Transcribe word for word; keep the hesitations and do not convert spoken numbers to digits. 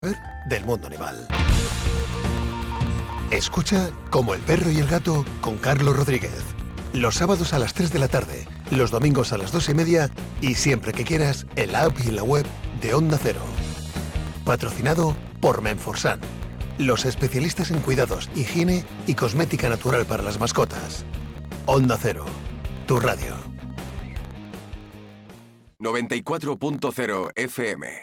del mundo animal. Escucha Como el perro y el gato con Carlos Rodríguez. Los sábados a las tres de la tarde, los domingos a las dos y media y siempre que quieras en la app y en la web de Onda Cero. Patrocinado por Menforsan, los especialistas en cuidados, higiene y cosmética natural para las mascotas. Onda Cero, tu radio. noventa y cuatro punto cero F M.